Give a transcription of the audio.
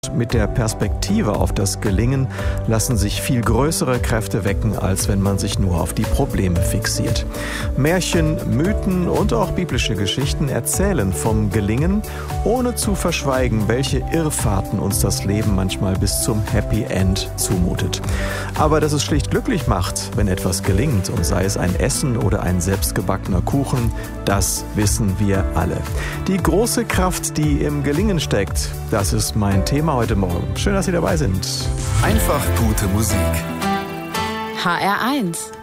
Mit der Perspektive auf das Gelingen lassen sich viel größere Kräfte wecken, als wenn man sich nur auf die Probleme fixiert. Märchen, Mythen und auch biblische Geschichten erzählen vom Gelingen, ohne zu verschweigen, welche Irrfahrten uns das Leben manchmal bis zum Happy End zumutet. Aber dass es schlicht glücklich macht, wenn etwas gelingt, und sei es ein Essen oder ein selbstgebackener Kuchen, das wissen wir alle. Die große Kraft, die im Gelingen steckt, das ist mein Thema heute Morgen. Schön, dass Sie dabei sind. Einfach gute Musik. HR1